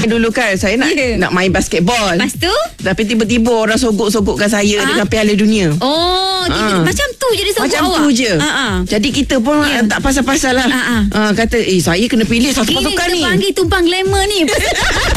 dulu kan saya nak main basketball. Lepas tu? Tapi tiba-tiba orang sogok-sogokkan saya dengan Piala Dunia. Macam tu je dia sogok macam awak. tu je. Jadi kita pun tak pasal-pasal lah. Kata saya kena pilih satu pasukan ni. Kita panggil tumpang glamour ni.